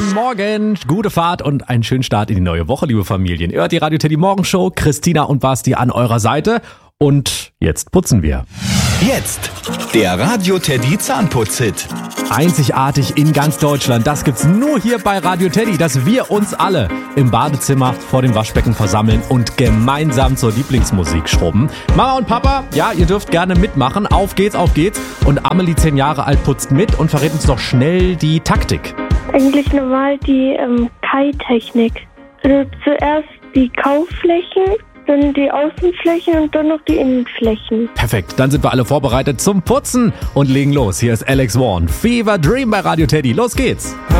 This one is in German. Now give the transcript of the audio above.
Guten Morgen, gute Fahrt und einen schönen Start in die neue Woche, liebe Familien. Ihr hört die Radio Teddy Morgenshow, Christina und Basti an eurer Seite und jetzt putzen wir. Jetzt der Radio Teddy Zahnputz-Hit. Einzigartig in ganz Deutschland, das gibt's nur hier bei Radio Teddy, dass wir uns alle im Badezimmer vor dem Waschbecken versammeln und gemeinsam zur Lieblingsmusik schrubben. Mama und Papa, ja, ihr dürft gerne mitmachen. Auf geht's, auf geht's. Und Amelie, 10 Jahre alt, putzt mit und verrät uns doch schnell die Taktik. Eigentlich normal die Kai-Technik. Also zuerst die Kaufflächen, dann die Außenflächen und dann noch die Innenflächen. Perfekt, dann sind wir alle vorbereitet zum Putzen und legen los. Hier ist Alex Warren, Fever Dream bei Radio Teddy. Los geht's!